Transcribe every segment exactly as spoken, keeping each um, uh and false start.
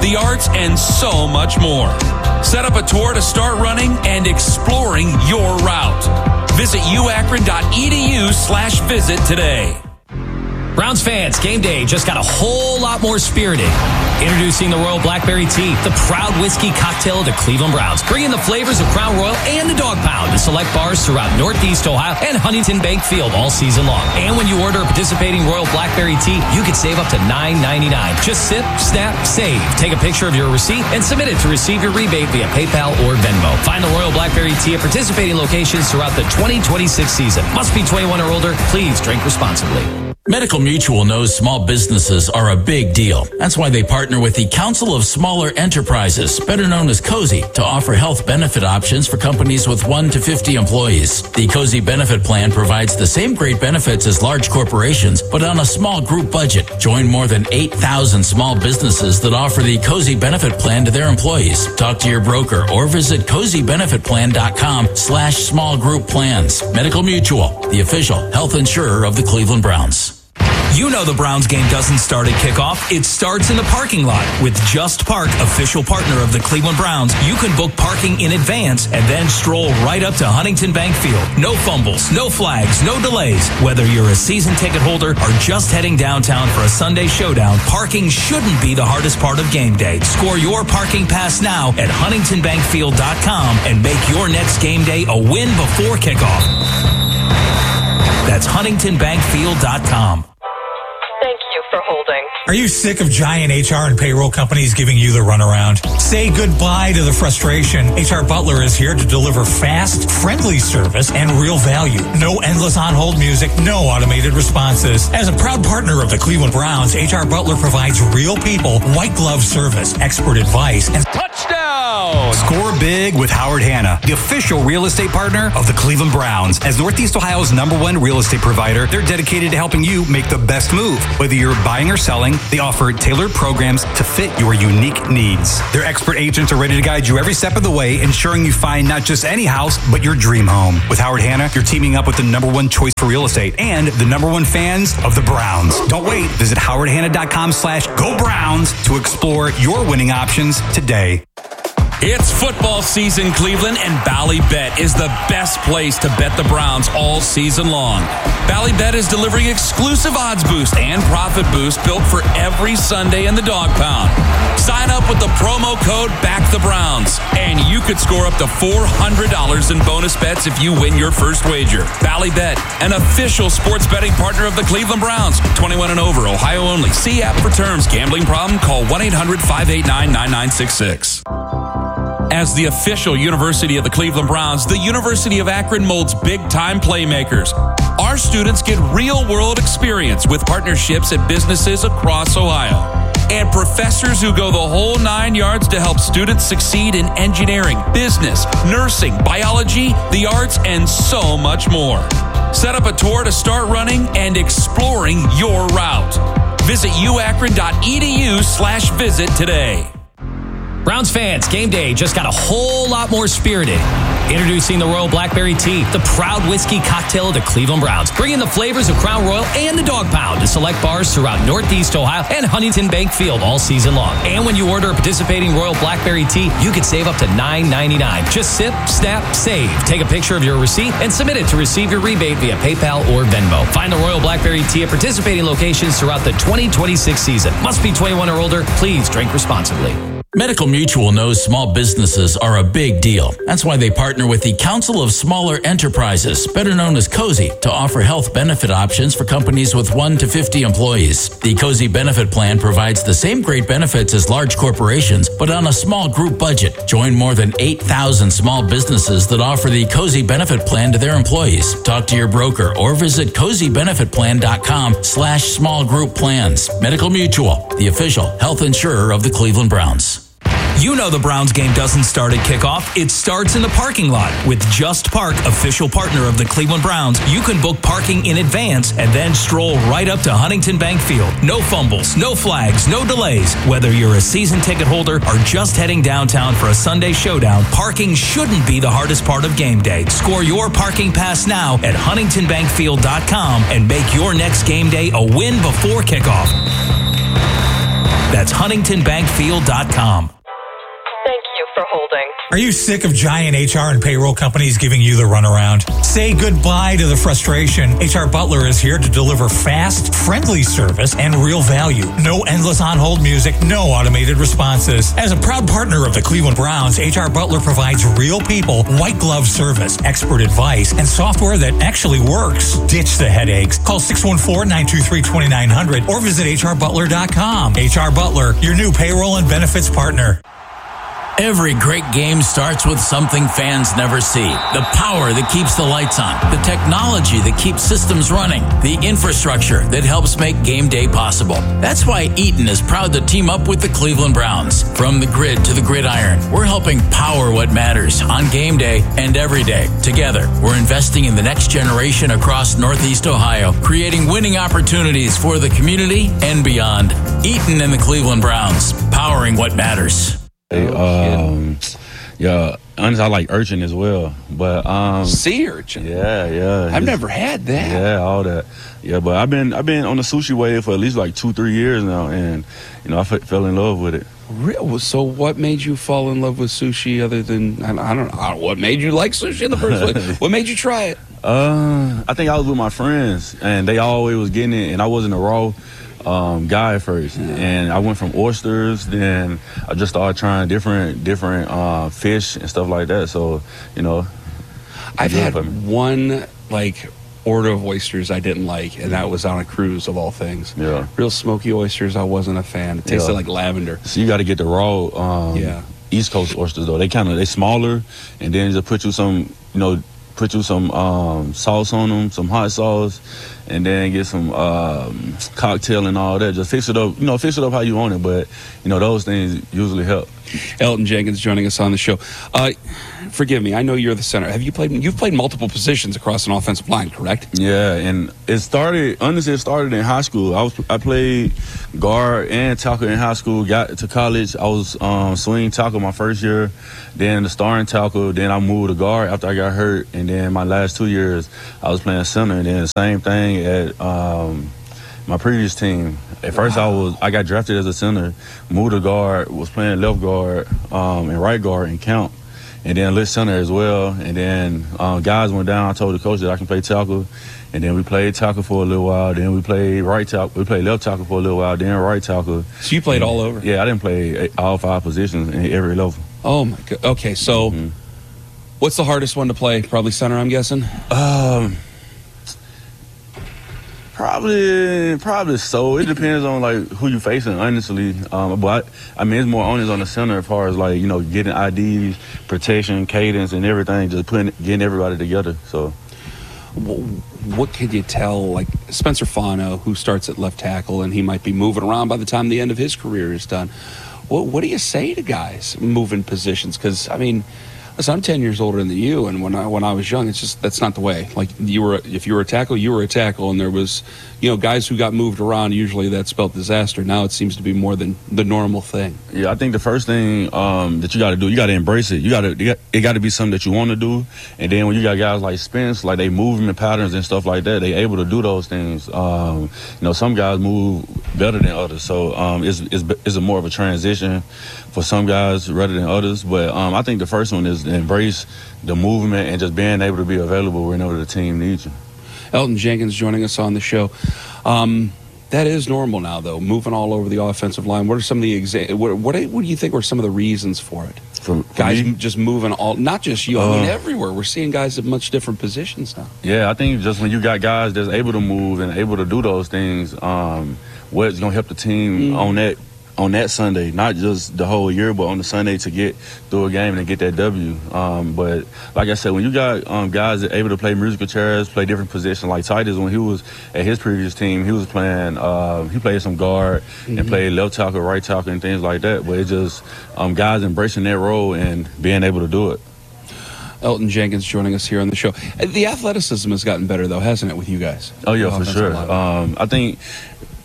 the arts, and so much more. Set up a tour to start running and exploring your route. Visit u akron dot e d u slash visit today. Browns fans, game day just got a whole lot more spirited. Introducing the Royal Blackberry Tea, the proud whiskey cocktail of the Cleveland Browns, bringing the flavors of Crown Royal and the Dog Pound to select bars throughout Northeast Ohio and Huntington Bank Field all season long. And when you order a participating Royal Blackberry Tea, you can save up to nine ninety-nine. Just sip, snap, save. Take a picture of your receipt and submit it to receive your rebate via PayPal or Venmo. Find the Royal Blackberry Tea at participating locations throughout the twenty twenty-six season. Must be twenty-one or older. Please drink responsibly. Medical Mutual knows small businesses are a big deal. That's why they partner with the Council of Smaller Enterprises, better known as COSI, to offer health benefit options for companies with one to fifty employees. The COSI benefit plan provides the same great benefits as large corporations, but on a small group budget. Join more than eight thousand small businesses that offer the COSI benefit plan to their employees. Talk to your broker or visit cozy benefit plan dot com slash small group plans. Medical Mutual, the official health insurer of the Cleveland Browns. You know the Browns game doesn't start at kickoff. It starts in the parking lot. With Just Park, official partner of the Cleveland Browns, you can book parking in advance and then stroll right up to Huntington Bank Field. No fumbles, no flags, no delays. Whether you're a season ticket holder or just heading downtown for a Sunday showdown, parking shouldn't be the hardest part of game day. Score your parking pass now at huntington bank field dot com and make your next game day a win before kickoff. That's huntington bank field dot com. For holding. Are you sick of giant H R and payroll companies giving you the runaround? Say goodbye to the frustration. H R Butler is here to deliver fast, friendly service and real value. No endless on-hold music, no automated responses. As a proud partner of the Cleveland Browns, H R Butler provides real people, white glove service, expert advice, and touchdown! Score big with Howard Hanna, the official real estate partner of the Cleveland Browns. As Northeast Ohio's number one real estate provider, they're dedicated to helping you make the best move. Whether you're buying or selling, they offer tailored programs to fit your unique needs. Their expert agents are ready to guide you every step of the way, ensuring you find not just any house, but your dream home. With Howard Hanna, you're teaming up with the number one choice for real estate and the number one fans of the Browns. Don't wait. Visit howard hanna dot com slash go Browns to explore your winning options today. It's football season, Cleveland, and Ballybet is the best place to bet the Browns all season long. Ballybet is delivering exclusive odds boost and profit boost built for every Sunday in the Dog Pound. Sign up with the promo code BACKTHEBROWNS, and you could score up to four hundred dollars in bonus bets if you win your first wager. Ballybet, an official sports betting partner of the Cleveland Browns. twenty-one and over, Ohio only. See app for terms. Gambling problem? Call one eight hundred five eight nine nine nine six six. As the official university of the Cleveland Browns, the University of Akron molds big-time playmakers. Our students get real-world experience with partnerships at businesses across Ohio. And professors who go the whole nine yards to help students succeed in engineering, business, nursing, biology, the arts, and so much more. Set up a tour to start running and exploring your route. Visit u akron dot e d u slash visit today. Browns fans, game day just got a whole lot more spirited. Introducing the Royal Blackberry Tea, the proud whiskey cocktail of the Cleveland Browns, bringing the flavors of Crown Royal and the Dog Pound to select bars throughout Northeast Ohio and Huntington Bank Field all season long. And when you order a participating Royal Blackberry Tea, you can save up to nine ninety-nine. Just sip, snap, save. Take a picture of your receipt and submit it to receive your rebate via PayPal or Venmo. Find the Royal Blackberry Tea at participating locations throughout the twenty twenty-six season. Must be twenty-one or older. Please drink responsibly. Medical Mutual knows small businesses are a big deal. That's why they partner with the Council of Smaller Enterprises, better known as COSI, to offer health benefit options for companies with one to fifty employees. The COSI benefit plan provides the same great benefits as large corporations, but on a small group budget. Join more than eight thousand small businesses that offer the COSI benefit plan to their employees. Talk to your broker or visit cozy benefit plan dot com slash small group plans. Medical Mutual, the official health insurer of the Cleveland Browns. You know the Browns game doesn't start at kickoff. It starts in the parking lot. With Just Park, official partner of the Cleveland Browns, you can book parking in advance and then stroll right up to Huntington Bank Field. No fumbles, no flags, no delays. Whether you're a season ticket holder or just heading downtown for a Sunday showdown, parking shouldn't be the hardest part of game day. Score your parking pass now at huntington bank field dot com and make your next game day a win before kickoff. That's huntington bank field dot com. Thank you for holding. Are you sick of giant H R and payroll companies giving you the runaround? Say goodbye to the frustration. H R Butler is here to deliver fast, friendly service and real value. No endless on-hold music, no automated responses. As a proud partner of the Cleveland Browns, H R Butler provides real people, white glove service, expert advice, and software that actually works. Ditch the headaches. Call six one four, nine two three, two nine zero zero or visit H R butler dot com. H R Butler, your new payroll and benefits partner. Every great game starts with something fans never see. The power that keeps the lights on, the technology that keeps systems running, the infrastructure that helps make game day possible. That's why Eaton is proud to team up with the Cleveland Browns. From the grid to the gridiron, we're helping power what matters on game day and every day. Together, we're investing in the next generation across Northeast Ohio, creating winning opportunities for the community and beyond. Eaton and the Cleveland Browns, powering what matters. Um, yeah, honestly, I like urchin as well, but um, sea urchin. Yeah, yeah. I've never had that. Yeah, all that. Yeah, but I've been I've been on the sushi wave for at least like two, three years now, and you know I f- fell in love with it. Real. So, what made you fall in love with sushi? Other than I don't, I don't know what made you like sushi in the first place. What made you try it? Uh, I think I was with my friends, and they always was getting it, and I wasn't a raw um, guy at first. Yeah. And I went from oysters, then I just started trying different different uh, fish and stuff like that. So, you know, I've had one like order of oysters I didn't like, and that was on a cruise of all things. Yeah, real smoky oysters. I wasn't a fan. It tasted yeah. like lavender. So you got to get the raw. Um, yeah. East Coast oysters though. They kind of they smaller, and then just put you some, you know. Put you some um, sauce on them, some hot sauce, and then get some um, cocktail and all that. Just fix it up, you know, fix it up how you want it. But, you know, those things usually help. Elton Jenkins joining us on the show. Uh, forgive me, I know you're the center. Have you played? You've played multiple positions across an offensive line, correct? Yeah, and it started. Honestly, it started in high school. I was I played guard and tackle in high school. Got to college, I was um, swing tackle my first year, then the starting tackle. Then I moved to guard after I got hurt, and then my last two years I was playing center. And then the same thing at um, my previous team. At first, wow. I was I got drafted as a center, moved to guard, was playing left guard um, and right guard in camp, and then left center as well. And then um, guys went down. I told the coach that I can play tackle, and then we played tackle for a little while. Then we played right tackle. We played left tackle for a little while. Then right tackle. So you played and, all over? Yeah, I didn't play all five positions in every level. Oh my god. Okay, so mm-hmm. what's the hardest one to play? Probably center, I'm guessing. Um. Probably, probably so. It depends on like who you facing, honestly. Um, but I, I mean, it's more onus on the center as far as like you know getting I Ds, protection, cadence, and everything. Just putting, getting everybody together. So, what can you tell? Like Spencer Fano, who starts at left tackle, and he might be moving around by the time the end of his career is done. What What do you say to guys moving positions? Because I mean. Listen, I'm ten years older than you, and when I when I was young, it's just that's not the way. Like you were, if you were a tackle, you were a tackle, and there was, you know, guys who got moved around. Usually, that spelled disaster. Now it seems to be more than the normal thing. Yeah, I think the first thing um, that you got to do, you got to embrace it. You got to, it got to be something that you want to do. And then when you got guys like Spence, like they movement patterns and stuff like that, they able to do those things. Um, you know, some guys move better than others, so um, it's, it's it's a more of a transition for some guys rather than others. But um, I think the first one is embrace the movement and just being able to be available whenever the team needs you. Elton Jenkins joining us on the show. Um, that is normal now, though, moving all over the offensive line. What are some of the exa- what, what, what do you think were some of the reasons for it? For, for guys me? just moving all, not just you, uh, I mean everywhere. We're seeing guys at much different positions now. Yeah, I think just when you got guys that's able to move and able to do those things, um, what's going to help the team mm. on that on that Sunday, not just the whole year, but on the Sunday to get through a game and get that W. Um, but like I said, when you got um, guys that are able to play musical chairs, play different positions, like Titus, when he was at his previous team, he was playing, uh, he played some guard mm-hmm. and played left tackle, right tackle, and things like that. But it's just um, guys embracing that role and being able to do it. Elton Jenkins joining us here on the show. The athleticism has gotten better, though, hasn't it, with you guys? Oh, yeah, for sure. Um, I think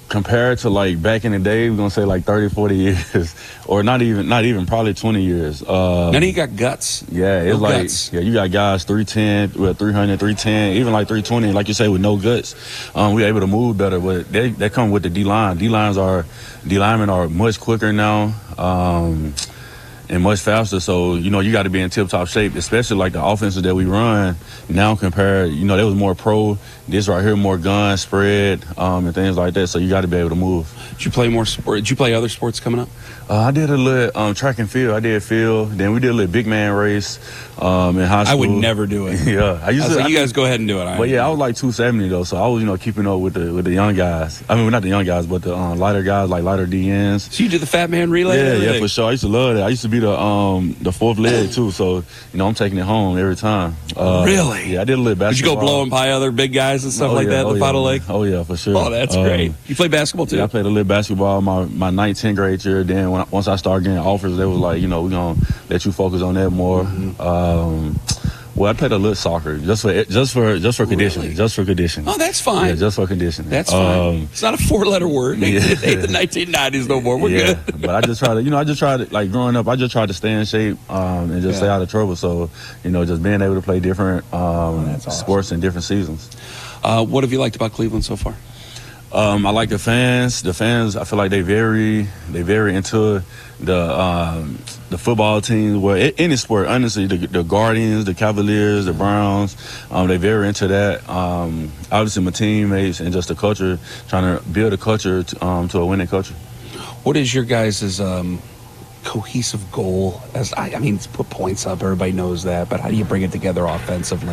compared to like back in the day, we're gonna say like thirty, forty years, or not even, not even, probably twenty years. Uh, None of you got guts. Yeah, it's no like guts. yeah, you got guys three ten, well, three hundred, three ten, even like three twenty, like you say, with no guts. Um, we're able to move better, but they they come with the D line. D lines are D linemen are much quicker now. Um, and much faster, so, you know, you got to be in tip-top shape, especially like the offenses that we run now compared, you know, they was more pro. This right here, more gun, spread, um, and things like that, so you got to be able to move. Did you play more sport? Did you play other sports coming up? Uh, I did a little um, track and field. I did field. Then we did a little big man race um, in high school. I would never do it. yeah. I used I was to. like, I, you guys go ahead and do it. I but yeah, I was like two seventy, though, so I was, you know, keeping up with the with the young guys. I mean, well, not the young guys, but the um, lighter guys, like lighter D Ns. So you did the fat man relay? Yeah, and yeah, for sure. I used to love that. I used to be the um, the fourth leg, too, so, you know, I'm taking it home every time. Uh, really? Yeah, I did a little basketball. Did you go blowing by other big guys and stuff oh, like yeah, that oh, in the yeah, Final man. Lake? Oh, yeah, for sure. Oh, that's um, great. You play basketball, too? Yeah, I played a little basketball my, my ninth, tenth grade year. Then when I, once I started getting offers, they was like, you know, we're going to let you focus on that more. Mm-hmm. Um, well, I played a little soccer just for just for just for conditioning, really? just for conditioning. Oh, that's fine. Yeah, just for conditioning. That's fine. Um, it's not a four-letter word. Yeah. It ain't the nineteen nineties no more. We're yeah, good. But I just try to, you know, I just try to, like growing up, I just tried to stay in shape um, and just Yeah. stay out of trouble. So, you know, just being able to play different um, Oh, that's awesome. sports in different seasons. Uh, what have you liked about Cleveland so far? Um, I like the fans. The fans, I feel like they very, they very into the um, the football teams. Well, a- any sport, honestly, the, the Guardians, the Cavaliers, the Browns, um, they very into that. Um, obviously, my teammates and just the culture, trying to build a culture to, um, to a winning culture. What is your guys' um, cohesive goal? As I, I mean, put points up. Everybody knows that, but how do you bring it together offensively?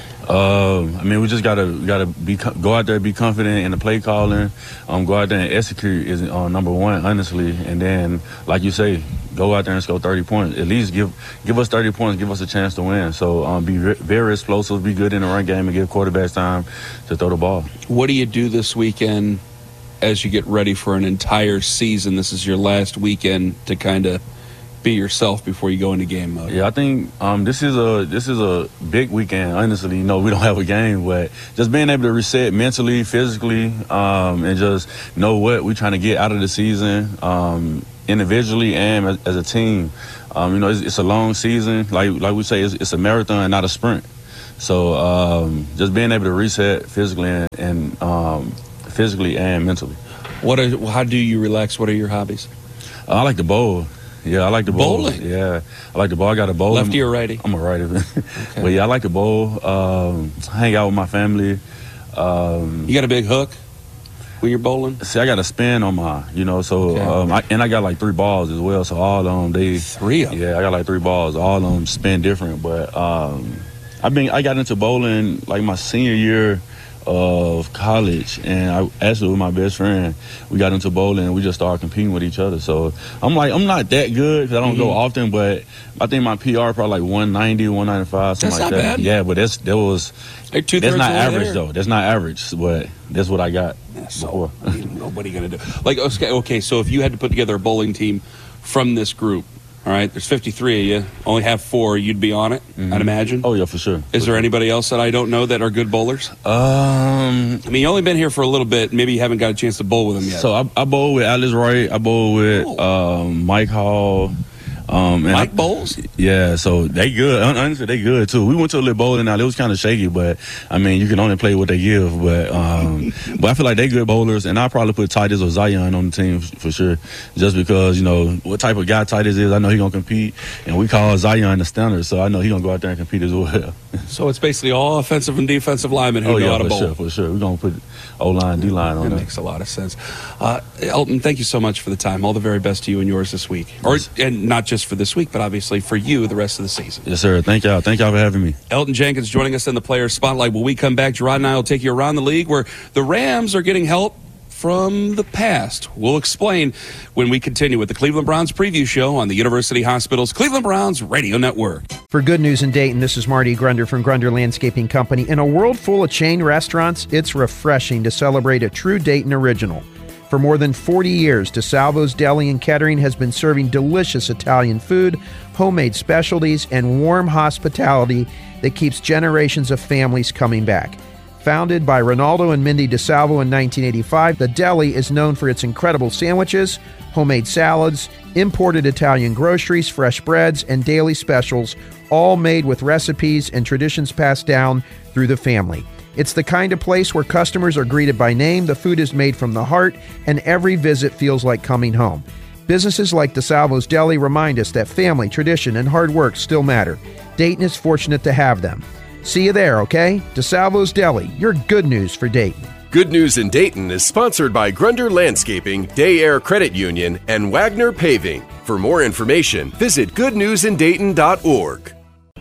Um, I mean, we just gotta gotta be go out there, be confident in the play calling. Um, go out there and execute is uh, number one, honestly. And then, like you say, go out there and score thirty points. At least give give us thirty points, give us a chance to win. So um, be re- very explosive, be good in the run game, and give quarterbacks time to throw the ball. What do you do this weekend as you get ready for an entire season? This is your last weekend to kind of be yourself before you go into game mode. Yeah, I think um, this is a this is a big weekend. Honestly, you know, we don't have a game, but just being able to reset mentally, physically, um, and just know what we're trying to get out of the season, um, individually and as, as a team. Um, you know, it's, it's a long season. Like like we say, it's, it's a marathon, not a sprint. So um, just being able to reset physically and, and um, physically and mentally. What are, how do you relax? What are your hobbies? Uh, I like to bowl. Yeah, I like to bowl. Bowling? Yeah, I like to bowl. I got a bowl. Lefty or righty? I'm a righty. Okay. But yeah, I like to bowl. Um, hang out with my family. Um, You got a big hook when you're bowling? see, I got a spin on my, you know, so Okay. um, I, and I got like three balls as well. So all of them, they Three of them? Yeah, I got like three balls. All of them spin different. But um, I've been I got into bowling like my senior year of college, and I actually with my best friend, we got into bowling and we just started competing with each other. So I'm like, I'm not that good because I don't Mm-hmm. go often, but I think my P R probably like one ninety, one ninety-five, something That's like not that. bad. Yeah, but that's that was Like two that's thirds not of the way average there. though. That's not average, but that's what I got So, before. I mean, nobody gonna do. Like, okay, okay, so if you had to put together a bowling team from this group, all right, there's fifty-three of you, only have four, you'd be on it, I'd imagine. Oh yeah, for sure. Is there anybody else that I don't know that are good bowlers? Um, I mean, you only been here for a little bit. Maybe you haven't got a chance to bowl with them yet. so I, I bowl with Alice Wright. I bowl with um, Mike Hall. Um, and Mike I, bowls? Yeah, so they good. Hon- Honestly, they good too. We went to a little bowling now. It was kind of shaky, but I mean, you can only play what they give. But um, but I feel like they good bowlers, and I'll probably put Titus or Zion on the team f- for sure, just because you know what type of guy Titus is. I know he gonna compete, and we call Zion the standard, so I know he gonna go out there and compete as well. So it's basically all offensive and defensive linemen who oh know yeah, how to for bowl. sure, for sure. We're gonna put O line, D line on That there. makes a lot of sense. Uh, Elton, thank you so much for the time. All the very best to you and yours this week. Or and not just for this week, but obviously for you the rest of the season. Yes, sir. Thank y'all. Thank y'all for having me. Elton Jenkins joining us in the Players Spotlight. When we come back, Gerard and I will take you around the league where the Rams are getting help from the past. We'll explain when we continue with the Cleveland Browns preview show on the University Hospital's Cleveland Browns Radio Network. For Good News in Dayton, this is Marty Grunder from Grunder Landscaping Company. In a world full of chain restaurants, it's refreshing to celebrate a true Dayton original. For more than forty years, DeSalvo's Deli and Catering has been serving delicious Italian food, homemade specialties, and warm hospitality that keeps generations of families coming back. Founded by Ronaldo and Mindy DeSalvo in nineteen eighty-five, the deli is known for its incredible sandwiches, homemade salads, imported Italian groceries, fresh breads, and daily specials, all made with recipes and traditions passed down through the family. It's the kind of place where customers are greeted by name, the food is made from the heart, and every visit feels like coming home. Businesses like DeSalvo's Deli remind us that family, tradition, and hard work still matter. Dayton is fortunate to have them. See you there, okay? DeSalvo's Deli, your good news for Dayton. Good News in Dayton is sponsored by Grunder Landscaping, Day Air Credit Union, and Wagner Paving. For more information, visit good news in dayton dot org.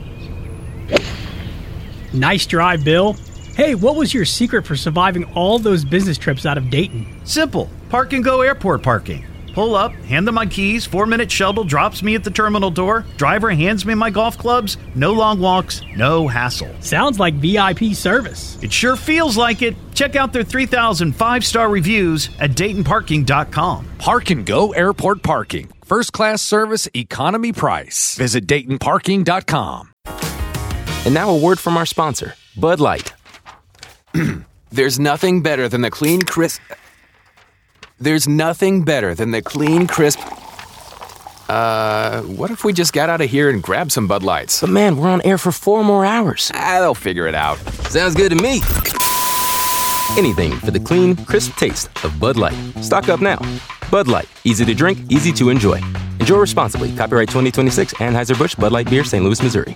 Nice drive, Bill. Hey, what was your secret for surviving all those business trips out of Dayton? Simple. Park and Go airport parking. Pull up, hand them my keys, four-minute shuttle drops me at the terminal door, driver hands me my golf clubs, no long walks, no hassle. Sounds like V I P service. It sure feels like it. Check out their three thousand five-star reviews at dayton parking dot com. Park and Go airport parking. First class service, economy price. Visit dayton parking dot com. And now a word from our sponsor, Bud Light. There's nothing better than the clean, crisp... There's nothing better than the clean, crisp... Uh, what if we just got out of here and grabbed some Bud Lights? But man, we're on air for four more hours. Ah, they'll figure it out. Sounds good to me. Anything for the clean, crisp taste of Bud Light. Stock up now. Bud Light. Easy to drink, easy to enjoy. Enjoy responsibly. Copyright twenty twenty-six, Anheuser-Busch, Bud Light Beer, Saint Louis, Missouri.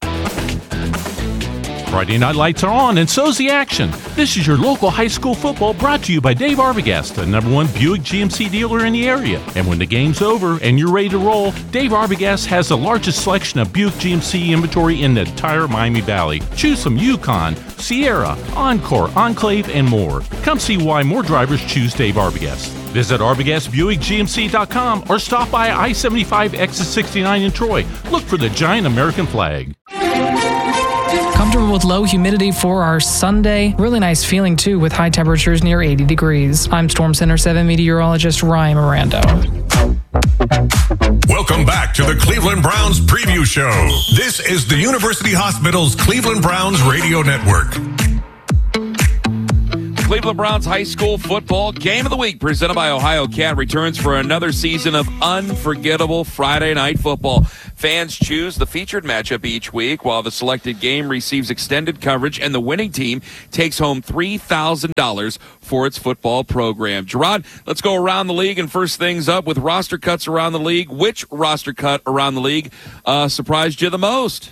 Friday night lights are on, and so's the action. This is your local high school football brought to you by Dave Arbogast, the number one Buick G M C dealer in the area. And when the game's over and you're ready to roll, Dave Arbogast has the largest selection of Buick G M C inventory in the entire Miami Valley. Choose from Yukon, Sierra, Encore, Enclave, and more. Come see why more drivers choose Dave Arbogast. Visit Arbogast Buick G M C dot com or stop by I seventy-five exit sixty-nine in Troy. Look for the giant American flag. Comfortable with low humidity for our Sunday. Really nice feeling, too, with high temperatures near eighty degrees. I'm Storm Center seven meteorologist Ryan Mirando. Welcome back to the Cleveland Browns Preview Show. This is the University Hospital's Cleveland Browns Radio Network. Cleveland Browns High School Football Game of the Week presented by Ohio Cat returns for another season of unforgettable Friday night football. Fans choose the featured matchup each week while the selected game receives extended coverage and the winning team takes home three thousand dollars for its football program. Gerard, let's go around the league and first things up with roster cuts around the league. Which roster cut around the league uh, surprised you the most?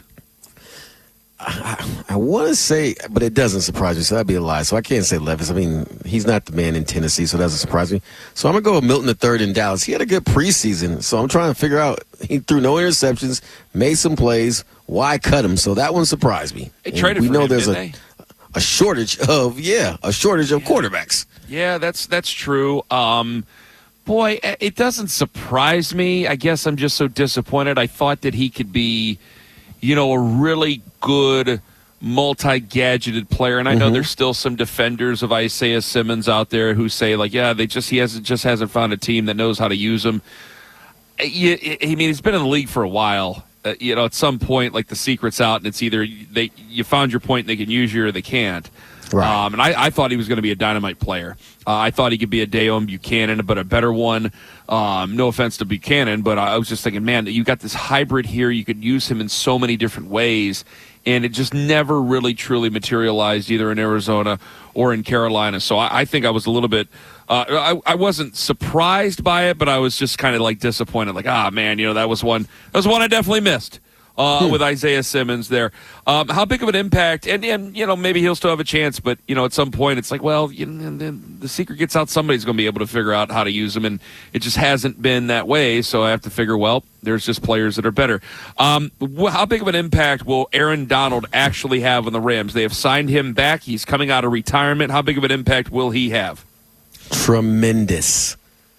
I, I want to say, but it doesn't surprise me, so that'd be a lie. So I can't say Levis. I mean, he's not the man in Tennessee, so it doesn't surprise me. So I'm going to go with Milton the third in Dallas. He had a good preseason, so I'm trying to figure out, he threw no interceptions, made some plays. Why cut him? So that one surprised me. They traded we for know him, there's didn't a, they? a shortage of, yeah, a shortage of yeah. quarterbacks. Yeah, that's that's true. Um, boy, it doesn't surprise me. I guess I'm just so disappointed. I thought that he could be, you know, a really good multi-gadgeted player, and I know mm-hmm. there's still some defenders of Isaiah Simmons out there who say, like, yeah, they just he hasn't just hasn't found a team that knows how to use him. I mean, he's been in the league for a while. Uh, you know, at some point, like, the secret's out, and it's either they you found your point and they can use you or they can't. Right. Um, and I, I thought he was going to be a dynamite player. Uh, I thought he could be a Dayon Buchanan, but a better one. Um, no offense to Buchanan, but I was just thinking, man, you got this hybrid here. You could use him in so many different ways. And it just never really truly materialized either in Arizona or in Carolina. So I, I think I was a little bit uh, – I, I wasn't surprised by it, but I was just kind of like disappointed. Like, ah, man, you know, that was one that was one I definitely missed uh, hmm. with Isaiah Simmons there. Um, how big of an impact – and, and, you know, maybe he'll still have a chance, but, you know, at some point it's like, well, you know, then the secret gets out. Somebody's going to be able to figure out how to use him, and it just hasn't been that way. So I have to figure, well, there's just players that are better. Um, how big of an impact will Aaron Donald actually have on the Rams? They have signed him back. He's coming out of retirement. How big of an impact will he have? Tremendous.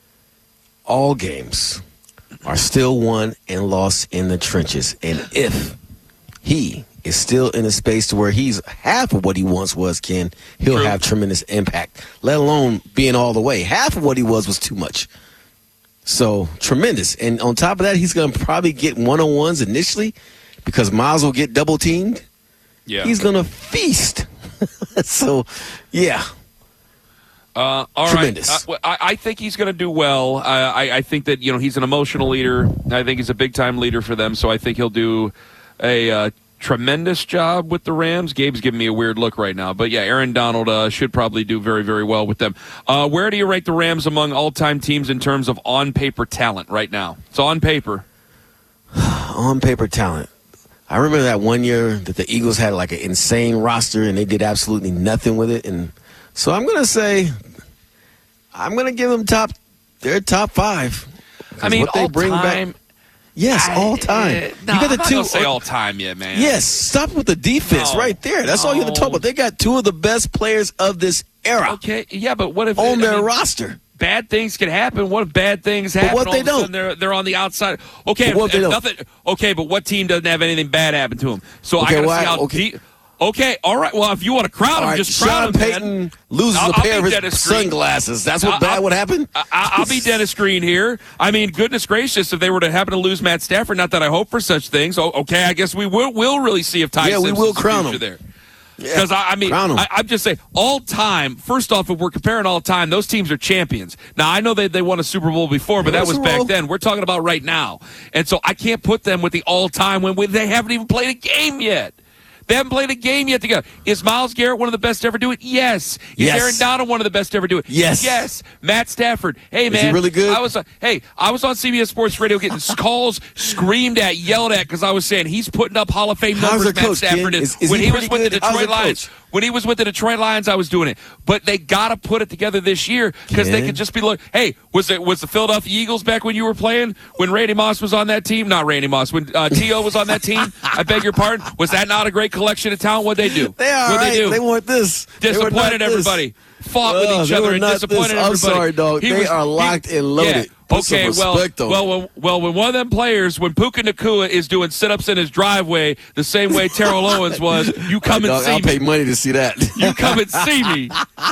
All games are still won and lost in the trenches. And if he is still in a space to where he's half of what he once was, Ken, he'll True. have tremendous impact, let alone being all the way. Half of what he was was too much. So, tremendous. And on top of that, he's going to probably get one-on-ones initially because Miles will get double-teamed. Yeah. He's going to feast So, yeah. Uh, all Tremendous. right. Uh, well, I, I think he's going to do well. Uh, I, I think that, you know, he's an emotional leader. I think he's a big-time leader for them, so I think he'll do a uh, tremendous job with the Rams. Gabe's giving me a weird look right now. But, yeah, Aaron Donald uh, should probably do very, very well with them. Uh, where do you rank the Rams among all-time teams in terms of on-paper talent right now? It's on paper. On paper talent. I remember that one year that the Eagles had like an insane roster and they did absolutely nothing with it. And so I'm going to say, I'm going to give them top, they're top five. I mean, what they all bring time. Back, yes, I, all time. Uh, no, you got I'm the not two. gonna say all time yet, man. Yes, stop with the defense No, right there. That's all you have to no. talk about. They got two of the best players of this era. Okay, yeah, but what if on I their mean, roster? Bad things can happen. What if bad things happen? what all they of a sudden don't? They're they're on the outside. Okay, But what if, they if don't? nothing. Okay, but what team doesn't have anything bad happen to them? So Okay, I gotta well, see how. okay. deep. Okay, all right. Well, if you want to crowd All them, right, just crowd Sean them. Payton man. loses I'll- a I'll pair be of Dennis his Green. sunglasses. That's what I'll- bad I'll- would happen? I, I'll be Dennis Green here. I mean, goodness gracious, if they were to happen to lose Matt Stafford, not that I hope for such things. Oh, okay, I guess we will will really see if Ty Yeah, we Simpson's will the crown future him. there. Because I, I mean, crown 'em. I, I'm just saying, all time. First off, if we're comparing all time, those teams are champions. Now I know they they won a Super Bowl before, but that was back then. We're talking about right now, and so I can't put them with the all time when we, they haven't even played a game yet. They haven't played a game yet together. Is Myles Garrett one of the best to ever do it? Yes. Is Yes. Aaron Donald one of the best to ever do it? Yes. Yes. Matt Stafford. Hey, Is man. he really good? I was, uh, hey, I was on C B S Sports Radio getting calls screamed at, yelled at, because I was saying he's putting up Hall of Fame How's numbers, their Matt coach, Stafford Ken? is. Is- is when he he, was pretty with the good? How's Detroit their Lions. coach? When he was with the Detroit Lions, I was doing it. But they got to put it together this year because they Ken? could just be like, hey, was it was the Philadelphia Eagles back when you were playing? When Randy Moss was on that team? Not Randy Moss. When uh, T O was on that team? I beg your pardon? Was that not a great collection of talent? What'd they do? They are What'd right. they do? They want this. They were not Disappointed this. everybody. Fought Oh, with each they other were and not disappointed this. I'm everybody. sorry, dog. He They was- are he- locked and loaded. Yeah. Put some Okay, well, respect on well, well, well, when one of them players, when Puka Nacua is doing sit-ups in his driveway the same way Terrell Owens was, you come and Dog, see I'll me. pay money to see that. You come and see me.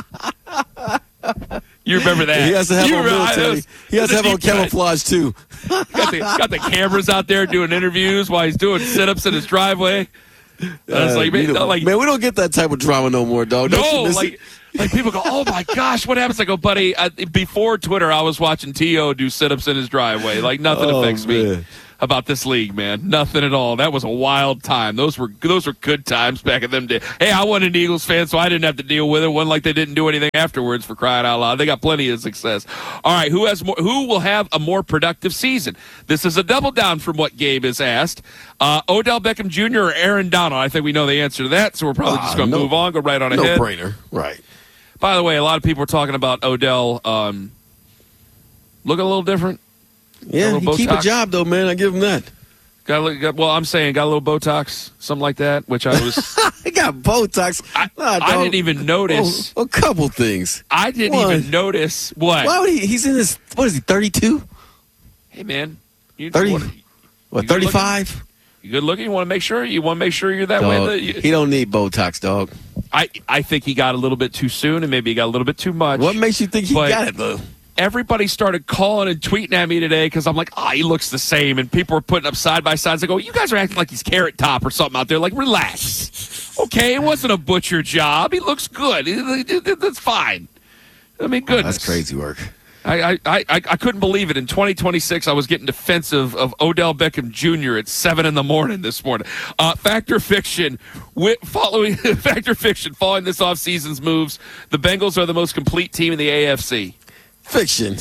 You remember that? He has to have you on remember- military. I was- He has to have on deep cut. camouflage too. got, the, got the cameras out there doing interviews while he's doing sit-ups in his driveway. I was Uh, like, man, you know, like, man, we don't get that type of drama no more, dog. Don't you no, miss like, it? like people go, oh my gosh, what happens? I go, buddy. Uh, before Twitter, I was watching T O do sit-ups in his driveway. Like nothing Oh, affects me man. about this league, man. Nothing at all. That was a wild time. Those were those were good times back in them days. Hey, I wasn't an Eagles fan, so I didn't have to deal with it. Wasn't like they didn't do anything afterwards, for crying out loud. They got plenty of success. All right, who has more? Who will have a more productive season? This is a double down from what Gabe has asked. Uh, Odell Beckham Junior or Aaron Donald? I think we know the answer to that, so we're probably Ah, just going to no- move on, go right on No ahead. brainer, right? By the way, a lot of people are talking about Odell um, looking a little different. Yeah, Got a he little keep a Botox. job though, man. I give him that. Got, a, little- got well, I'm saying got a little Botox, something like that, which I was. He got Botox. I, Nah, I dog. didn't even notice. Oh, a couple things. I didn't One. even notice what. Why would he? He's in his. What is he? Thirty-two. Hey man, you Thirty. What, What? you good looking? Thirty-five. You good looking? You want to make sure you want to make sure you're that way. Dog, That you- he don't need Botox, dog. I I think he got a little bit too soon, and maybe he got a little bit too much. What makes you think he But- got it though? Everybody started calling and tweeting at me today because I'm like, ah, he looks the same. And people were putting up side by sides. I go, you guys are acting like he's Carrot Top or something out there. Like, relax. Okay, it wasn't a butcher job. He looks good. That's fine. I mean, goodness. That's crazy work. I, I, I, I couldn't believe it. In twenty twenty-six, I was getting defensive of Odell Beckham Junior at seven in the morning this morning. Uh, Factor Fiction, wi- following Factor Fiction, following this offseason's moves, the Bengals are the most complete team in the A F C. Fiction.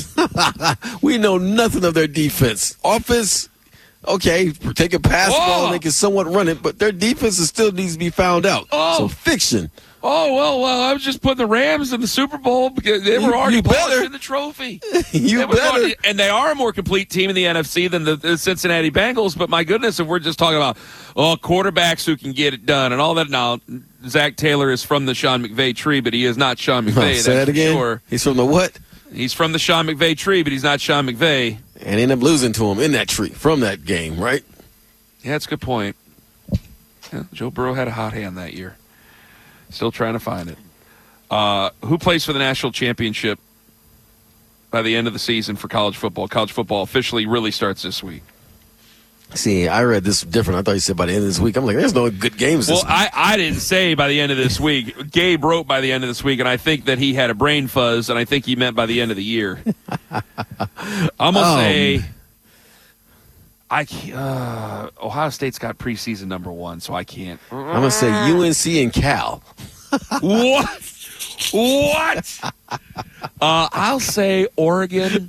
We know nothing of their defense. Offense, okay, take a pass Whoa. ball and they can somewhat run it, but their defense is still needs to be found out. Oh. So fiction. Oh, well, well, I was just putting the Rams in the Super Bowl because they were You- already you better. polishing the trophy. You They were better. going- and they are a more complete team in the N F C than the, the Cincinnati Bengals. But my goodness, if we're just talking about oh quarterbacks who can get it done and all that. Now, Zach Taylor is from the Sean McVay tree, but he is not Sean McVay. Huh, that's say that for again. sure. He's from the what? He's from the Sean McVay tree, but he's not Sean McVay. And end up losing to him in that tree from that game, right? Yeah, that's a good point. Yeah, Joe Burrow had a hot hand that year. Still trying to find it. Uh, who plays for the national championship by the end of the season for college football? College football officially really starts this week. See, I read this different. I thought you said by the end of this week. I'm like, there's no good games this well, week. I, I didn't say by the end of this week. Gabe wrote by the end of this week, and I think that he had a brain fuzz, and I think he meant by the end of the year. I'm going to Um, say I can't, uh, Ohio State's got preseason number one, so I can't. I'm going to say U N C and Cal. What? What? Uh, I'll say Oregon.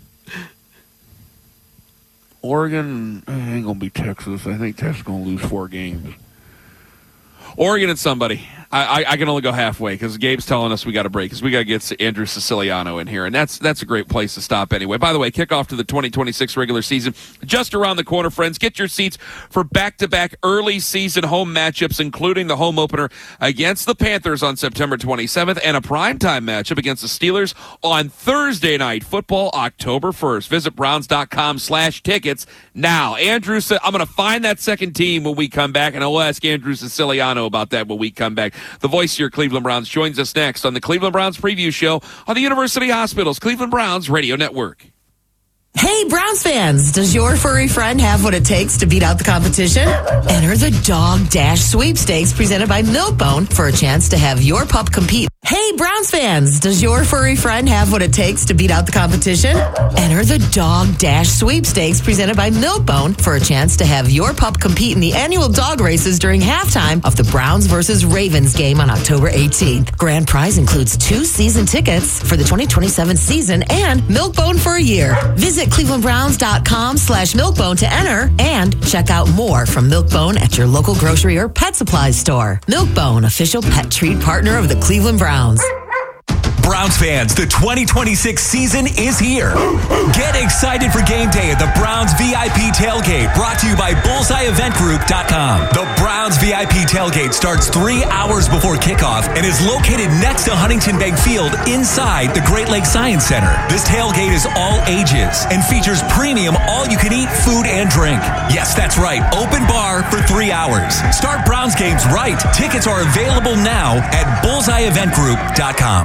Oregon eh, ain't going to be Texas. I think Texas is going to lose four games. Oregon and somebody. I, I, I can only go halfway because Gabe's telling us we got to break because we got to get Andrew Siciliano in here, and that's that's a great place to stop anyway. By the way, kickoff to the twenty twenty-six regular season just around the corner, friends. Get your seats for back-to-back early season home matchups, including the home opener against the Panthers on September twenty-seventh and a primetime matchup against the Steelers on Thursday night football, October first. Visit Browns.com slash tickets now. Andrew, I'm going to find that second team when we come back, and I'll ask Andrew Siciliano about that when we come back. The voice of your Cleveland Browns joins us next on the Cleveland Browns Preview Show on the University Hospital's Cleveland Browns Radio Network. Hey, Browns fans, does your furry friend have what it takes to beat out the competition? Enter the Dog Dash Sweepstakes presented by Milkbone for a chance to have your pup compete. Hey, Browns fans, does your furry friend have what it takes to beat out the competition? Enter the Dog Dash Sweepstakes presented by Milkbone for a chance to have your pup compete in the annual dog races during halftime of the Browns versus Ravens game on October eighteenth. Grand prize includes two season tickets for the twenty twenty-seven season and Milkbone for a year. Visit clevelandbrowns.com slash milkbone to enter and check out more from Milkbone at your local grocery or pet supplies store. Milkbone, official pet treat partner of the Cleveland Browns. Browns fans, the twenty twenty-six season is here. Get excited for game day at the Browns V I P Tailgate, brought to you by bullseye event group dot com. The Browns V I P Tailgate starts three hours before kickoff and is located next to Huntington Bank Field inside the Great Lakes Science Center. This tailgate is all ages and features premium all-you-can-eat food and drink. Yes, that's right, open bar for three hours. Start Browns games right. Tickets are available now at bullseye event group dot com.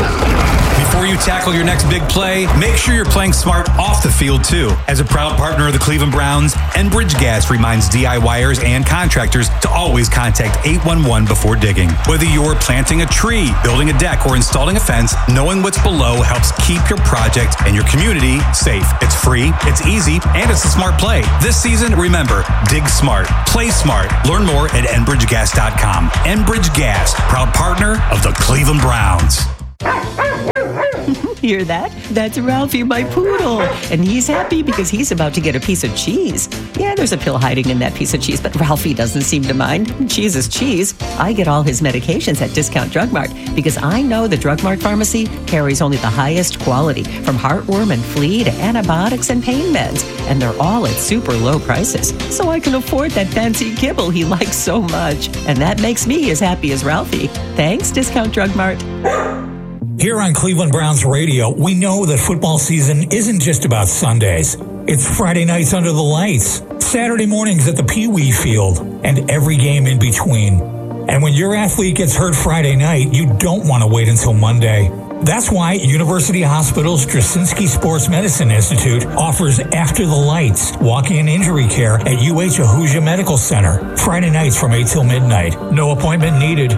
Before you tackle your next big play, make sure you're playing smart off the field, too. As a proud partner of the Cleveland Browns, Enbridge Gas reminds DIYers and contractors to always contact eight one one before digging. Whether you're planting a tree, building a deck, or installing a fence, knowing what's below helps keep your project and your community safe. It's free, it's easy, and it's a smart play. This season, remember, dig smart, play smart. Learn more at enbridge gas dot com. Enbridge Gas, proud partner of the Cleveland Browns. Hear that? That's Ralphie, my poodle. And he's happy because he's about to get a piece of cheese. Yeah, there's a pill hiding in that piece of cheese, but Ralphie doesn't seem to mind. Cheese is cheese. I get all his medications at Discount Drug Mart because I know the Drug Mart pharmacy carries only the highest quality, from heartworm and flea to antibiotics and pain meds. And they're all at super low prices. So I can afford that fancy kibble he likes so much. And that makes me as happy as Ralphie. Thanks, Discount Drug Mart. Here on Cleveland Browns Radio, we know that football season isn't just about Sundays. It's Friday nights under the lights, Saturday mornings at the Pee Wee Field, and every game in between. And when your athlete gets hurt Friday night, you don't want to wait until Monday. That's why University Hospital's Straczynski Sports Medicine Institute offers After the Lights walk-in injury care at U H Ahuja Medical Center, Friday nights from eight till midnight. No appointment needed.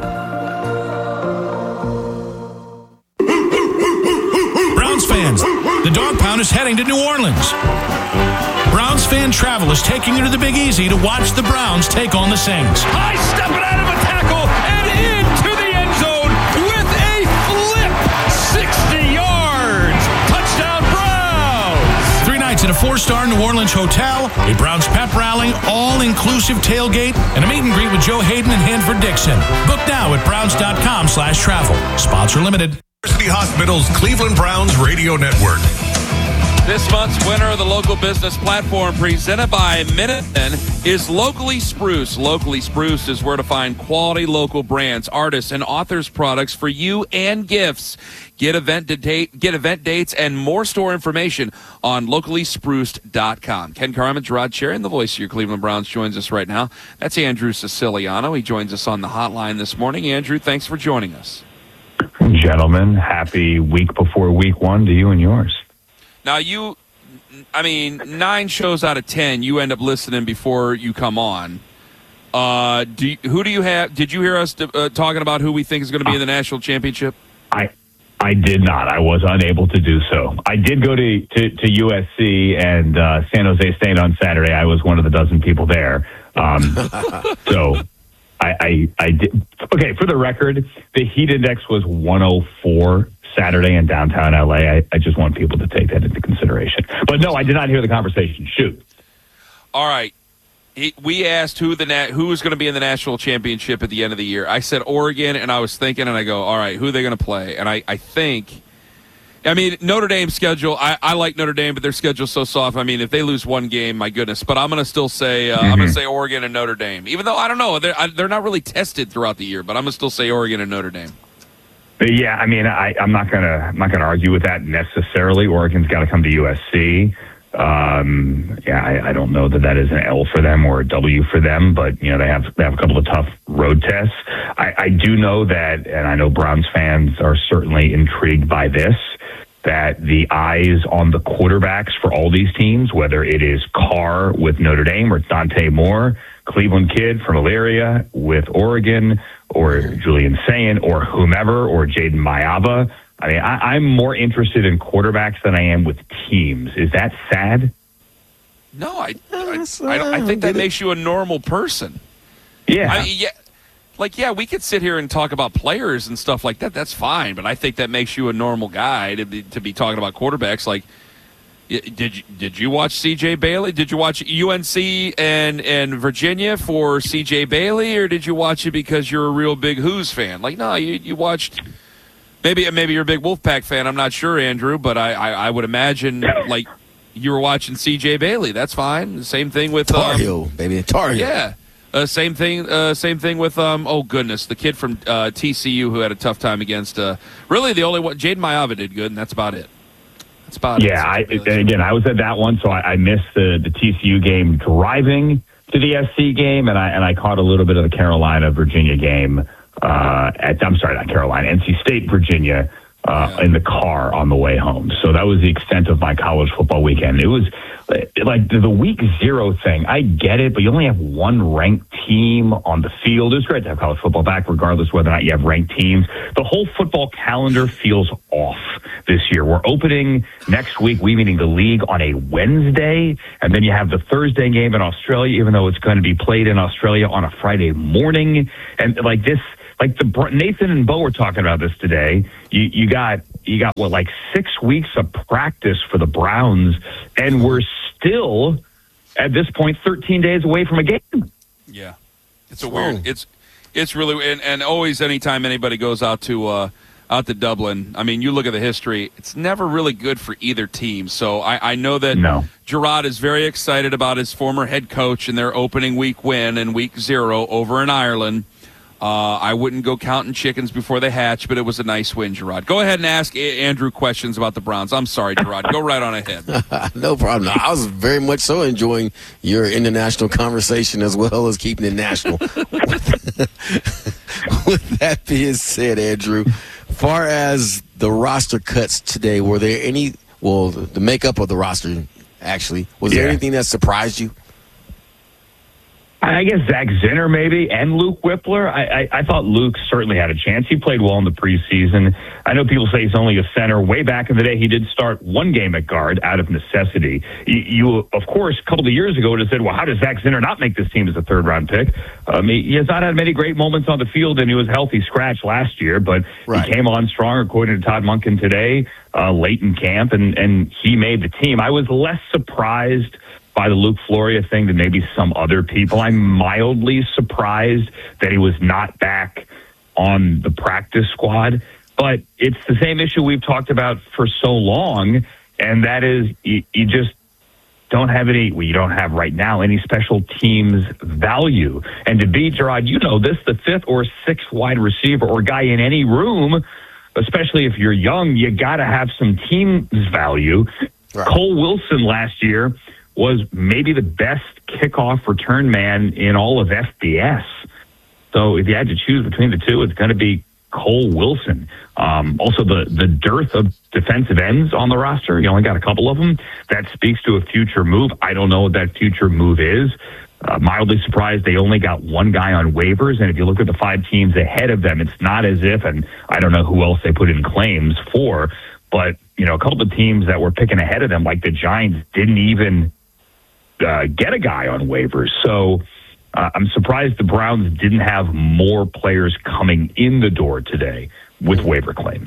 Fans, the Dog Pound is heading to New Orleans. Browns Fan Travel is taking you to the Big Easy to watch the Browns take on the Saints. High stepping out of a tackle and into the end zone with a flip. sixty yards. Touchdown Browns. Three nights at a four-star New Orleans hotel, a Browns pep rally, all-inclusive tailgate, and a meet and greet with Joe Hayden and Hanford Dixon. Book now at browns.com slash travel. Sponsor limited. University Hospital's Cleveland Browns Radio Network. This month's winner of the local business platform presented by Minutemen is Locally Spruce. Locally Spruce is where to find quality local brands, artists, and authors' products for you and gifts. Get event date, get event dates and more store information on locally spruced dot com. Ken Carman, Gerard Cherry, and the voice of your Cleveland Browns joins us right now. That's Andrew Siciliano. He joins us on the hotline this morning. Andrew, thanks for joining us. Gentlemen, happy week before week one to you and yours. Now, you I mean, nine shows out of ten, you end up listening before you come on. Uh, do you, who do you have? Did you hear us uh, talking about who we think is going to be in the national championship? I I did not. I was unable to do so. I did go to to, to U S C and uh, San Jose State on Saturday. I was one of the dozen people there. Um, so I, I I did. Okay, for the record, the heat index was one oh four Saturday in downtown L A. I, I just want people to take that into consideration. But no, I did not hear the conversation. Shoot. All right. He, we asked who the nat, who was going to be in the national championship at the end of the year. I said Oregon, and I was thinking, and I go, all right, who are they going to play? And I, I think, I mean, Notre Dame's schedule, I, I like Notre Dame, but their schedule's so soft. I mean, if they lose one game, my goodness. But I'm going to still say, uh, mm-hmm. I'm going to say Oregon and Notre Dame. Even though, I don't know, they're, I, they're not really tested throughout the year, but I'm going to still say Oregon and Notre Dame. Yeah, I mean, I, I'm not gonna, I'm not gonna argue with that necessarily. Oregon's got to come to U S C. Um, yeah, I, I don't know that that is an L for them or a W for them, but you know they have they have a couple of tough road tests. I, I do know that, and I know Browns fans are certainly intrigued by this, that the eyes on the quarterbacks for all these teams, whether it is Carr with Notre Dame or Dante Moore, Cleveland kid from Elyria with Oregon, or Julian Sayin, or whomever, or Jaden Mayava. I mean, I, I'm more interested in quarterbacks than I am with teams. Is that sad? No, I I, I, don't, I think that makes you a normal person. Yeah. I, yeah. Like, yeah, we could sit here and talk about players and stuff like that. That's fine, but I think that makes you a normal guy to be, to be talking about quarterbacks. Like, did you, did you watch C J Bailey? Did you watch U N C and, and Virginia for C J Bailey, or did you watch it because you're a real big Who's fan? Like, no, you, you watched maybe maybe you're a big Wolfpack fan. I'm not sure, Andrew, but I, I, I would imagine like you were watching C J Bailey. That's fine. Same thing with Tar um, Heel, baby, Tar Heel. Yeah. Uh, same thing. Uh, same thing with um. Oh goodness, the kid from uh, T C U who had a tough time against. Uh, really, the only one. Jaden Mayava did good, and that's about it. That's about yeah, it. Yeah, again, I was at that one, so I, I missed the, the T C U game driving to the S C game, and I and I caught a little bit of the Carolina Virginia game. Uh, at I'm sorry, not Carolina, N C State Virginia. Uh, in the car on the way home. So that was the extent of my college football weekend. It was like the week zero thing. I get it, but you only have one ranked team on the field. It was great to have college football back, regardless whether or not you have ranked teams. The whole football calendar feels off this year. We're opening next week, we meaning the league, on a Wednesday, and then you have the Thursday game in Australia, even though it's going to be played in Australia on a Friday morning. And like this, Like the Nathan and Bo were talking about this today. You, you got you got what like six weeks of practice for the Browns, and we're still at this point thirteen days away from a game. Yeah, it's a weird. It's it's really and, and always anytime anybody goes out to uh, out to Dublin. I mean, you look at the history. It's never really good for either team. So I, I know that no. Gerard is very excited about his former head coach and their opening week win in week zero over in Ireland. Uh, I wouldn't go counting chickens before they hatch, but it was a nice win, Gerard. Go ahead and ask a- Andrew questions about the Browns. I'm sorry, Gerard. Go right on ahead. No problem. I was very much so enjoying your international conversation as well as keeping it national. With that being said, Andrew, far as the roster cuts today, were there any, well, the makeup of the roster, actually, was yeah. there anything that surprised you? I guess Zach Zinner maybe and Luke Whippler. I, I, I thought Luke certainly had a chance. He played well in the preseason. I know people say he's only a center. Way back in the day, he did start one game at guard out of necessity. You, you of course, a couple of years ago would have said, well, how does Zach Zinner not make this team as a third-round pick? Um, he, he has not had many great moments on the field, and he was healthy scratch last year, but right. he came on strong, according to Todd Monken today, uh, late in camp, and, and he made the team. I was less surprised by the Luke Floria thing than maybe some other people. I'm mildly surprised that he was not back on the practice squad. But it's the same issue we've talked about for so long, and that is you, you just don't have any, well, you don't have right now any special teams value. And to be, Gerard, you know this, the fifth or sixth wide receiver or guy in any room, especially if you're young, you got to have some team's value. Right. Cole Wilson last year was maybe the best kickoff return man in all of F B S. So if you had to choose between the two, it's going to be Cole Wilson. Um, also, the, the dearth of defensive ends on the roster. You only got a couple of them. That speaks to a future move. I don't know what that future move is. Uh, mildly surprised they only got one guy on waivers. And if you look at the five teams ahead of them, it's not as if, and I don't know who else they put in claims for, but, you know, a couple of teams that were picking ahead of them, like the Giants, didn't even uh, get a guy on waivers. So uh, I'm surprised the Browns didn't have more players coming in the door today with waiver claims.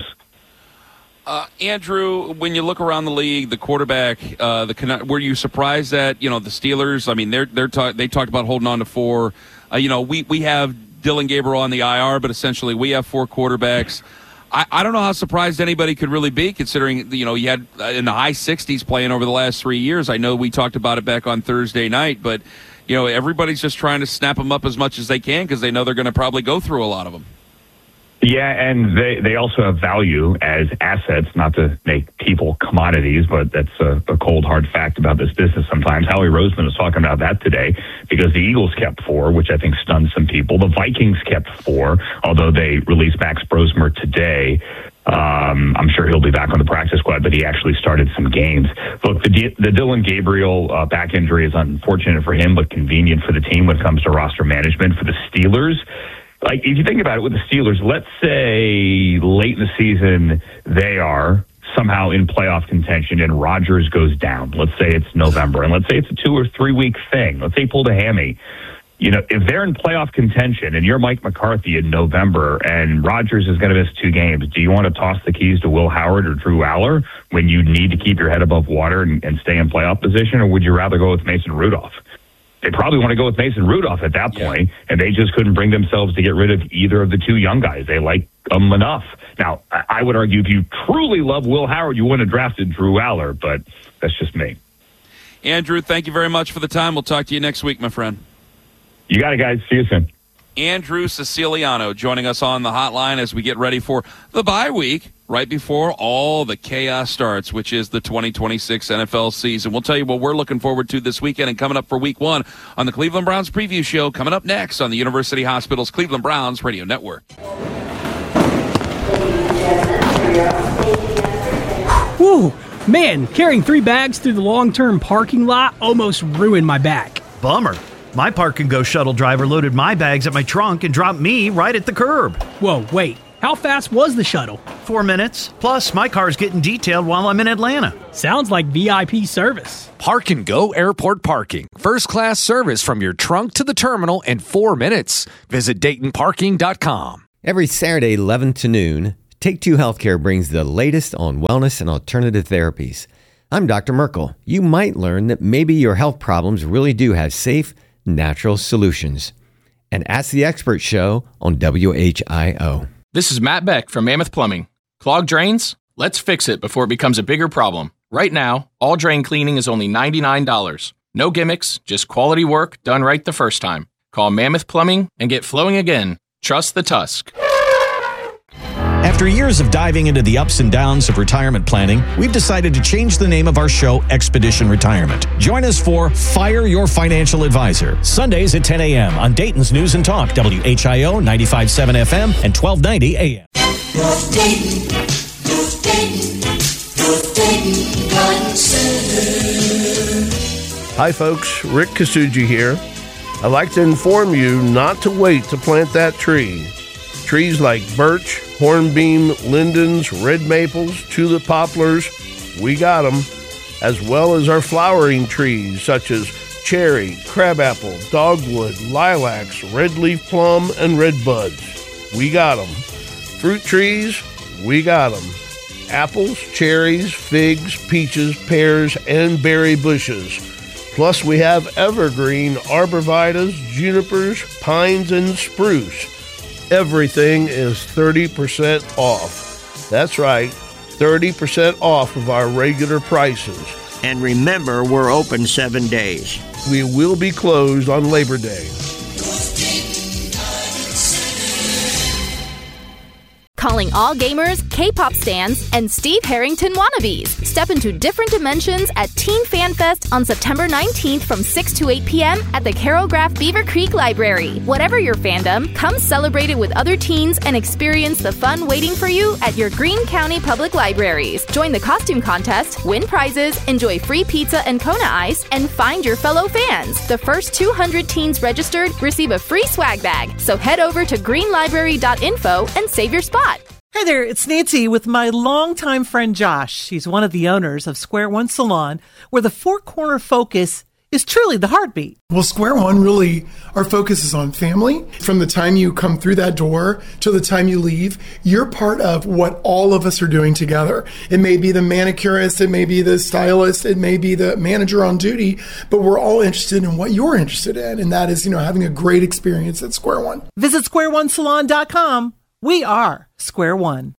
Uh, Andrew, when you look around the league, the quarterback, uh, the were you surprised that, you know, the Steelers? I mean, they're they're ta- they talked about holding on to four. Uh, you know, we we have Dylan Gabriel on the I R, but essentially we have four quarterbacks. I, I don't know how surprised anybody could really be, considering, you know, you had uh, in the high sixties playing over the last three years. I know we talked about it back on Thursday night, but, you know, everybody's just trying to snap them up as much as they can because they know they're going to probably go through a lot of them. Yeah, and they, they also have value as assets, not to make people commodities, but that's a, a cold, hard fact about this business sometimes. Howie Roseman was talking about that today because the Eagles kept four, which I think stunned some people. The Vikings kept four, although they released Max Brosmer today. Um, I'm sure he'll be back on the practice squad, but he actually started some games. Look, the, the Dylan Gabriel uh, back injury is unfortunate for him, but convenient for the team when it comes to roster management. For the Steelers, like, if you think about it with the Steelers, let's say late in the season they are somehow in playoff contention and Rodgers goes down. Let's say it's November, and let's say it's a two or three week thing. Let's say he pulled a hammy. You know, if they're in playoff contention and you're Mike McCarthy in November and Rodgers is going to miss two games, do you want to toss the keys to Will Howard or Drew Aller when you need to keep your head above water and, and stay in playoff position, or would you rather go with Mason Rudolph? They probably want to go with Mason Rudolph at that point, and they just couldn't bring themselves to get rid of either of the two young guys. They like them enough. Now, I would argue if you truly love Will Howard, you wouldn't have drafted Drew Aller, but that's just me. Andrew, thank you very much for the time. We'll talk to you next week, my friend. You got it, guys. See you soon. Andrew Siciliano joining us on the hotline as we get ready for the bye week right before all the chaos starts, which is the twenty twenty-six N F L season. We'll tell you what we're looking forward to this weekend and coming up for week one on the Cleveland Browns preview show, coming up next on the University Hospital's Cleveland Browns Radio Network. Whew, man, carrying three bags through the long-term parking lot almost ruined my back. Bummer. My Park and Go shuttle driver loaded my bags at my trunk and dropped me right at the curb. Whoa, wait. How fast was the shuttle? Four minutes. Plus, my car's getting detailed while I'm in Atlanta. Sounds like V I P service. Park and Go Airport Parking. First class service from your trunk to the terminal in four minutes. Visit Dayton Parking dot com. Every Saturday, eleven to noon, Take Two Healthcare brings the latest on wellness and alternative therapies. I'm Doctor Merkel. You might learn that maybe your health problems really do have safe, natural solutions. And Ask the Expert show on W H I O. This is Matt Beck from Mammoth Plumbing. Clogged drains? Let's fix it before it becomes a bigger problem. Right now, all drain cleaning is only ninety-nine dollars. No gimmicks, just quality work done right the first time. Call Mammoth Plumbing and get flowing again. Trust the Tusk. After years of diving into the ups and downs of retirement planning, we've decided to change the name of our show, Expedition Retirement. Join us for Fire Your Financial Advisor, Sundays at ten a.m. on Dayton's News and Talk, W H I O ninety-five point seven F M and twelve ninety A M. North Dayton, North Dayton, North Dayton Garden Center. Hi folks, Rick Kasuji here. I'd like to inform you not to wait to plant that tree. Trees like birch, hornbeam, lindens, red maples, tulip poplars, we got them, as well as our flowering trees such as cherry, crabapple, dogwood, lilacs, red leaf plum, and red buds. We got them. Fruit trees, we got them. Apples, cherries, figs, peaches, pears, and berry bushes. Plus we have evergreen arborvitaes, junipers, pines, and spruce. Everything is thirty percent off. That's right, thirty percent off of our regular prices. And remember, we're open seven days. We will be closed on Labor Day. Calling all gamers, K-pop stans, and Steve Harrington wannabes. Step into different dimensions at Teen Fan Fest on September nineteenth from six to eight p.m. at the Carol Graff Beaver Creek Library. Whatever your fandom, come celebrate it with other teens and experience the fun waiting for you at your Greene County Public Libraries. Join the costume contest, win prizes, enjoy free pizza and Kona Ice, and find your fellow fans. The first two hundred teens registered receive a free swag bag. So head over to green library dot info and save your spot. Hi there, it's Nancy with my longtime friend Josh. He's one of the owners of Square One Salon, where the four-corner focus is truly the heartbeat. Well, Square One, really, our focus is on family. From the time you come through that door to the time you leave, you're part of what all of us are doing together. It may be the manicurist, it may be the stylist, it may be the manager on duty, but we're all interested in what you're interested in, and that is, you know, having a great experience at Square One. Visit square one salon dot com. We are Square One.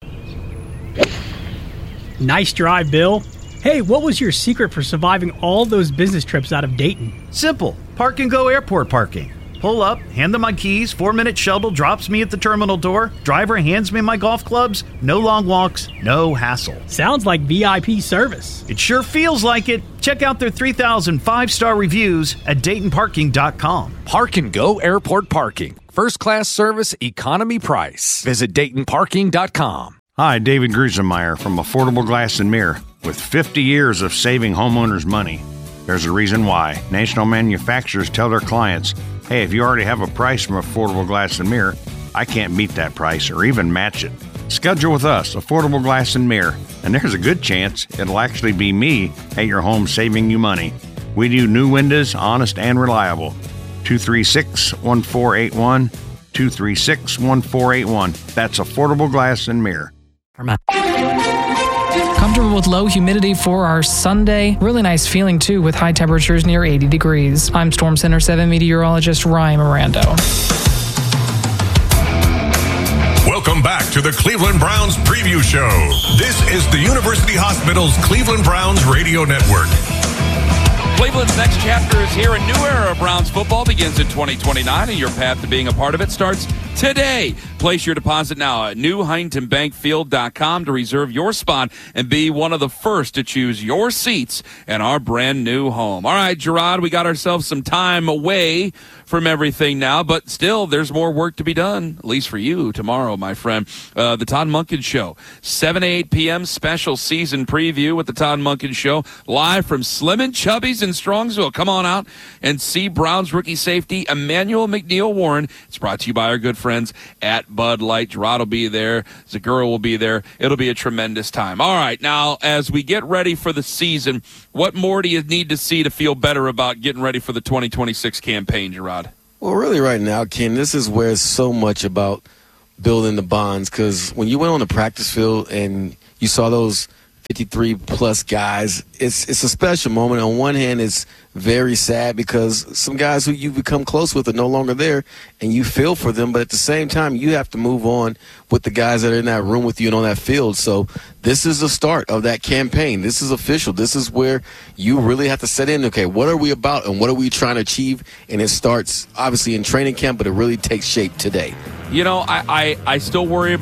Nice drive, Bill. Hey, what was your secret for surviving all those business trips out of Dayton? Simple. Park and Go airport parking. Pull up, hand them my keys, four-minute shuttle drops me at the terminal door, driver hands me my golf clubs, no long walks, no hassle. Sounds like V I P service. It sure feels like it. Check out their three thousand five-star reviews at dayton parking dot com. Park and Go airport parking. First class service, economy price. Visit dayton parking dot com. Hi, David Grusenmeyer from Affordable Glass and Mirror. With fifty years of saving homeowners money, there's a reason why. National manufacturers tell their clients, hey, if you already have a price from Affordable Glass and Mirror, I can't beat that price or even match it. Schedule with us, Affordable Glass and Mirror, and there's a good chance it'll actually be me at your home saving you money. We do new windows, honest and reliable. two three six, one four eight one, two three six, one four eight one. That's Affordable Glass and Mirror. Comfortable with low humidity for our Sunday. Really nice feeling, too, with high temperatures near eighty degrees. I'm Storm Center seven meteorologist Ryan Mirando. Welcome back to the Cleveland Browns Preview Show. This is the University Hospital's Cleveland Browns Radio Network. Cleveland's next chapter is here. A new era of Browns football begins in twenty twenty-nine, and your path to being a part of it starts today. Place your deposit now at new huntington bank field dot com to reserve your spot and be one of the first to choose your seats in our brand new home. All right, Gerard, we got ourselves some time away from everything now, but still there's more work to be done, at least for you tomorrow, my friend. Uh, the Todd Monken Show, seven to eight p.m. special season preview with the Todd Monken Show, live from Slim and Chubby's in Strongsville. Come on out and see Browns rookie safety Emmanuel McNeil Warren. It's brought to you by our good friends at Bud Light. Gerard will be there. Zagura will be there. It'll be a tremendous time. All right, now, as we get ready for the season, what more do you need to see to feel better about getting ready for the twenty twenty-six campaign, Gerard? Well, really right now, Ken, this is where it's so much about building the bonds, because when you went on the practice field and you saw those fifty-three plus guys, it's it's a special moment. On one hand, it's very sad because some guys who you become close with are no longer there, and you feel for them. But at the same time, you have to move on with the guys that are in that room with you and on that field. So this is the start of that campaign. This is official. This is where you really have to set in, okay, what are we about and what are we trying to achieve? And it starts, obviously, in training camp, but it really takes shape today. You know, I, I, I still worry about